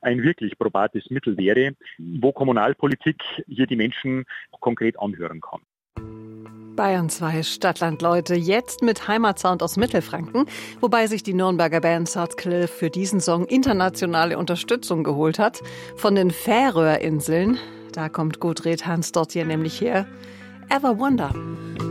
ein wirklich probates Mittel wäre, wo Kommunalpolitik hier die Menschen konkret anhören kann. Bayern 2 Stadtland-Leute, jetzt mit Heimatsound aus Mittelfranken, wobei sich die Nürnberger Band Sutcliffe für diesen Song internationale Unterstützung geholt hat. Von den Färöerinseln, da kommt Gudrid Hansdottir nämlich her. Ever Wonder.